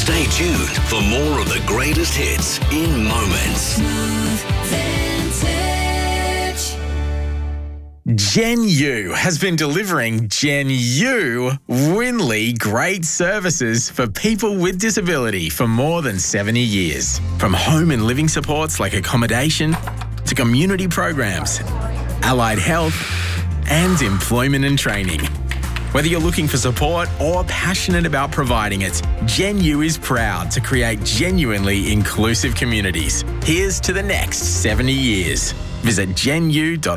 Stay tuned for more of the greatest hits in moments. Gen U has been delivering Gen U Winley great services for people with disability for more than 70 years. From home and living supports like accommodation to community programs, allied health and employment and training. Whether you're looking for support or passionate about providing it, Gen U is proud to create genuinely inclusive communities. Here's to the next 70 years. Visit genu.com.